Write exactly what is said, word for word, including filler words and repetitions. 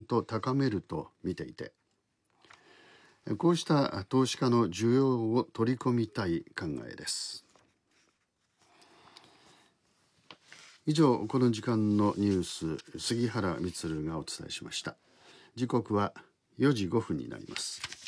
と高めると見ていて、こうした投資家の需要を取り込みたい考えです。以上、この時間のニュース、杉原充がお伝えしました。時刻はよじごふんになります。